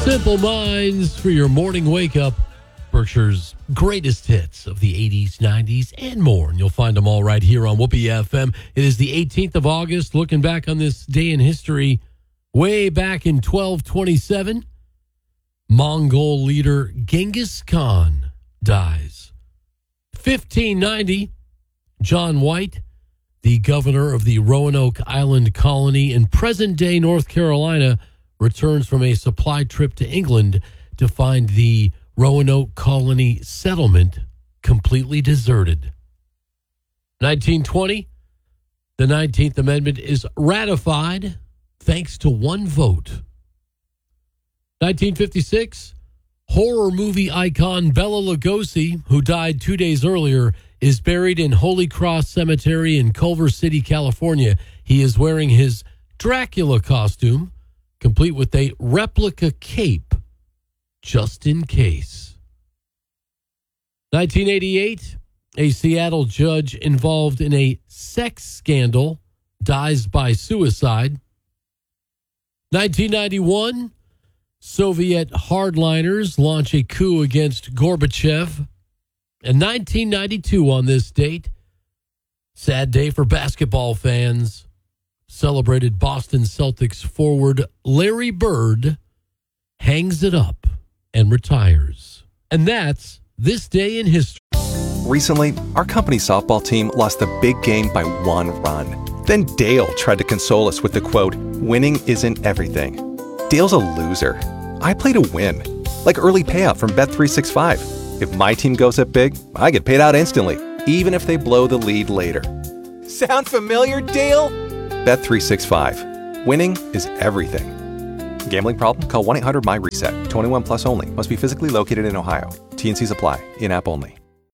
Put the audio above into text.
Simple Minds for your morning wake-up. Berkshire's greatest hits of the 80s, 90s, and more. And you'll find them all right here on Whoopee FM. It is the 18th of August. Looking back on this day in history, way back in 1227, Mongol leader Genghis Khan dies. 1590, John White, the governor of the Roanoke Island colony in present-day North Carolina, returns from a supply trip to England to find the Roanoke colony settlement completely deserted. 1920, the 19th Amendment is ratified thanks to one vote. 1956, horror movie icon Bela Lugosi, who died 2 days earlier, is buried in Holy Cross Cemetery in Culver City, California. He is wearing his Dracula costume, complete with a replica cape, just in case. 1988, a Seattle judge involved in a sex scandal dies by suicide. 1991, Soviet hardliners launch a coup against Gorbachev. And 1992 on this date, sad day for basketball fans, celebrated Boston Celtics forward Larry Bird hangs it up and retires. And that's this day in history. Recently, our company's softball team lost the big game by 1 run. Then Dale tried to console us with the quote, "Winning isn't everything." Dale's a loser. I play to win, like early payout from Bet365. If my team goes up big, I get paid out instantly, even if they blow the lead later. Sound familiar, Dale? Bet365. Winning is everything. Gambling problem? Call 1-800-MY-RESET. 21 plus only. Must be physically located in Ohio. T&Cs apply. In-app only.